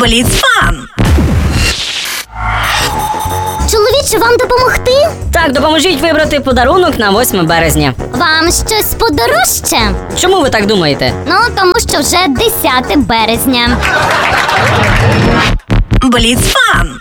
Бліцфан! Чоловіче, вам допомогти? Так, допоможіть вибрати подарунок на 8 березня. Вам щось подорожче? Чому ви так думаєте? Ну, тому що вже 10 березня. Бліцфан!